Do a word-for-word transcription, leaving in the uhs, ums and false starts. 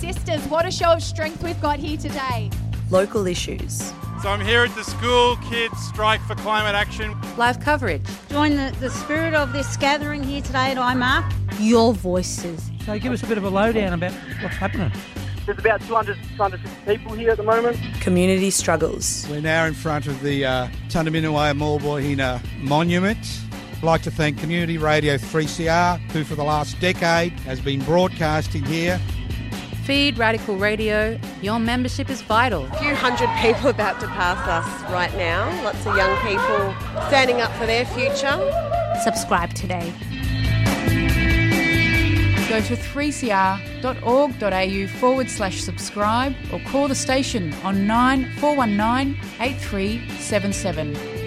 sisters, what a show of strength we've got here today. Local issues. So I'm here at the School Kids Strike for Climate Action. Live coverage. Join the, the spirit of this gathering here today at I M A R C. Your voices. So give us a bit of a lowdown about what's happening. There's about two hundred, two hundred fifty people here at the moment. Community struggles. We're now in front of the uh, Tundaminawaya Maulboyheenner Monument. I'd like to thank Community Radio three C R, who for the last decade has been broadcasting here. Feed Radical Radio. Your membership is vital. A few hundred people about to pass us right now. Lots of young people standing up for their future. Subscribe today. Go to three c r dot org dot a u forward slash subscribe or call the station on nine four one nine eight three seven seven.